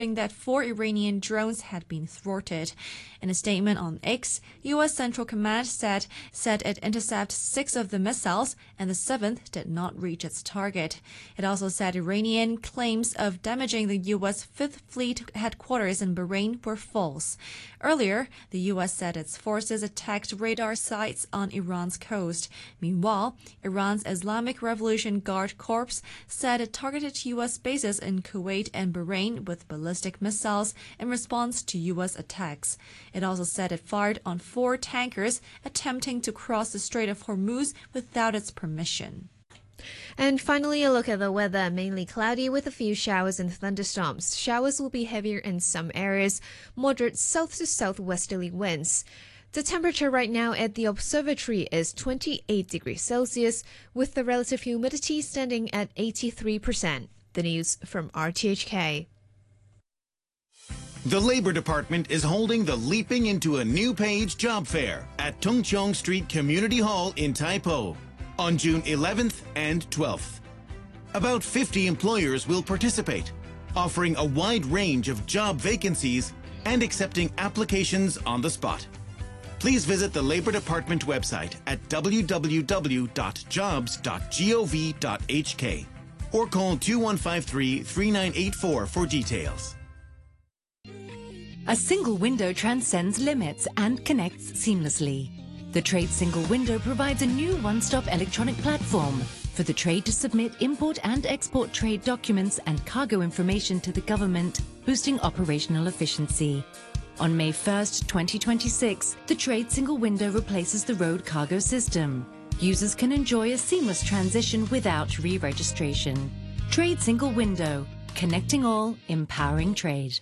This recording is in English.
that 4 Iranian drones had been thwarted. In a statement on X, U.S. Central Command said it intercepted 6 of the missiles and the 7th did not reach its target. It also said Iranian claims of damaging the U.S. Fifth Fleet headquarters in Bahrain were false. Earlier, the U.S. said its forces attacked radar sites on Iran's coast. Meanwhile, Iran's Islamic Revolution Guard Corps said it targeted U.S. bases in Kuwait and Bahrain with ballistic missiles in response to U.S. attacks. It also said it fired on 4 tankers attempting to cross the Strait of Hormuz without its permission. And finally, a look at the weather. Mainly cloudy with a few showers and thunderstorms. Showers will be heavier in some areas. Moderate south to southwesterly winds. The temperature right now at the observatory is 28 degrees Celsius, with the relative humidity standing at 83%. The news from RTHK. The Labor Department is holding the Leaping into a New Page job fair at Tung Chung Street Community Hall in Tai Po on June 11th and 12th. About 50 employers will participate, offering a wide range of job vacancies and accepting applications on the spot. Please visit the Labor Department website at www.jobs.gov.hk or call 2153-3984 for details. A single window transcends limits and connects seamlessly. The Trade Single Window provides a new one-stop electronic platform for the trade to submit import and export trade documents and cargo information to the government, boosting operational efficiency. On May 1st, 2026, the Trade Single Window replaces the road cargo system. Users can enjoy a seamless transition without re-registration. Trade Single Window, connecting all, empowering trade.